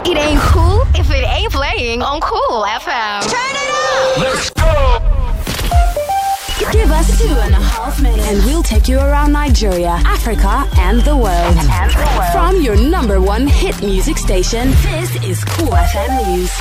It ain't cool if it ain't playing on Cool FM. Turn it up! Let's go! Give us 2.5 minutes and we'll take you around Nigeria, Africa, and the world. From your number one hit music station, this is Cool FM News.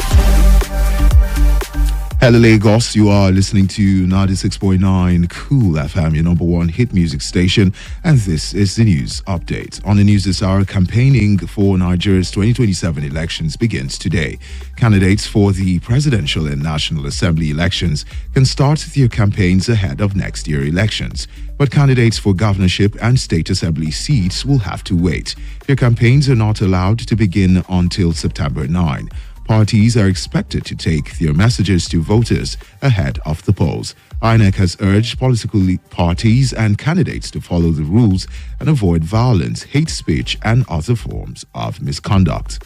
Hello Lagos, you are listening to 96.9 Cool FM, your number one hit music station, and this is the news update. On the news this hour, campaigning for Nigeria's 2027 elections begins today. Candidates for the presidential and National Assembly elections can start their campaigns ahead of next year's elections. But candidates for governorship and state assembly seats will have to wait. Their campaigns are not allowed to begin until September 9. Parties are expected to take their messages to voters ahead of the polls. INEC has urged political parties and candidates to follow the rules and avoid violence, hate speech, and other forms of misconduct.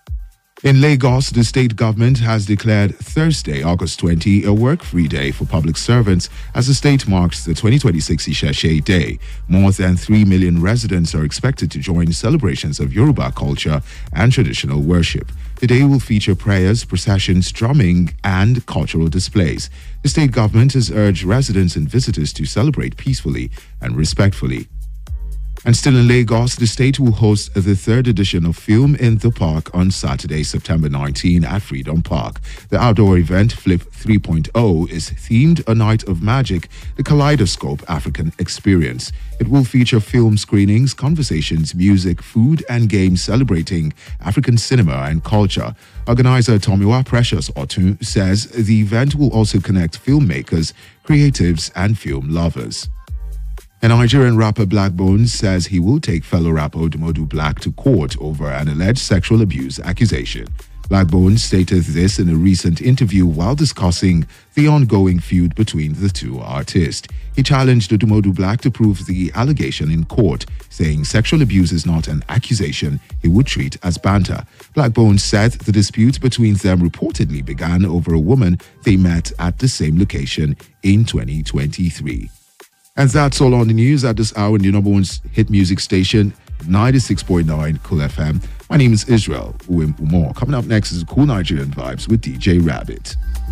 In Lagos, the state government has declared Thursday, August 20, a work-free day for public servants as the state marks the 2026 Isheshe Day. More than 3 million residents are expected to join celebrations of Yoruba culture and traditional worship. The day will feature prayers, processions, drumming, and cultural displays. The state government has urged residents and visitors to celebrate peacefully and respectfully. And still in Lagos, the state will host the third edition of Film in the Park on Saturday, September 19 at Freedom Park. The outdoor event, Flip 3.0, is themed A Night of Magic, the Kaleidoscope African Experience. It will feature film screenings, conversations, music, food, and games celebrating African cinema and culture. Organizer Tomiwa Precious Otun says the event will also connect filmmakers, creatives, and film lovers. A Nigerian rapper Black Bones says he will take fellow rapper Odumodu Black to court over an alleged sexual abuse accusation. Black Bones stated this in a recent interview while discussing the ongoing feud between the two artists. He challenged Odumodu Black to prove the allegation in court, saying sexual abuse is not an accusation he would treat as banter. Black Bones said the dispute between them reportedly began over a woman they met at the same location in 2023. And that's all on the news at this hour in your number one hit music station, 96.9 Cool FM. My name is Israel Uwem Umor. Coming up next is Cool Nigerian Vibes with DJ Rabbit.